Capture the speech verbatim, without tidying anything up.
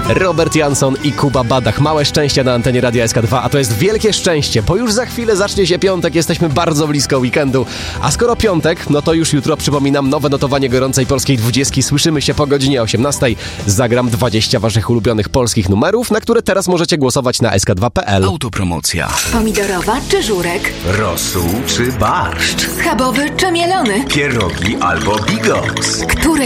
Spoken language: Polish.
Robert Jansson i Kuba Badach. Małe szczęście na antenie Radia S K dwa, a to jest wielkie szczęście, bo już za chwilę zacznie się piątek, jesteśmy bardzo blisko weekendu. A skoro piątek, no to już jutro, przypominam, nowe notowanie gorącej polskiej dwudziestki. Słyszymy się po godzinie osiemnastej. Zagram dwadzieścia waszych ulubionych polskich numerów, na które teraz możecie głosować na S K dwa kropka p l. Autopromocja. Pomidorowa czy żurek? Rosół czy barszcz? Schabowy czy mielony? Pierogi albo bigos? Który